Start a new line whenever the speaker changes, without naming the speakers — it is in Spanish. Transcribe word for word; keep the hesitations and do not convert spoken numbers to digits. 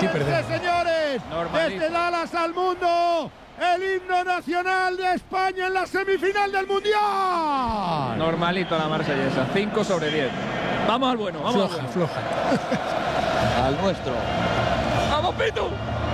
Sí, señores,
Normalito.
desde Dallas al mundo, el himno nacional de España en la semifinal del Mundial.
Normalito la marsellesa, cinco sobre diez. Vamos al bueno, vamos
floja,
al bueno.
floja.
Al nuestro.
¡Vamos, Pitu!